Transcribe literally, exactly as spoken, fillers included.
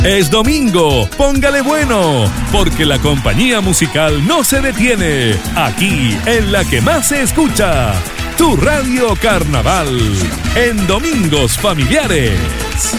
Es domingo, póngale bueno, porque la compañía musical no se detiene. Aquí, en la que más se escucha, tu Radio Carnaval, en Domingos Familiares.